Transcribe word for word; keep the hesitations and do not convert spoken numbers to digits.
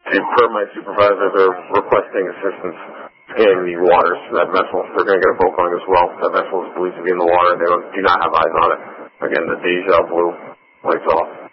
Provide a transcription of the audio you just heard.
And per my supervisor, they're requesting assistance in the waters for that vessel. They're going to get a boat going as well. That vessel is believed to be in the water. They don't, do not have eyes on it. Again, the Deja Blue lights off.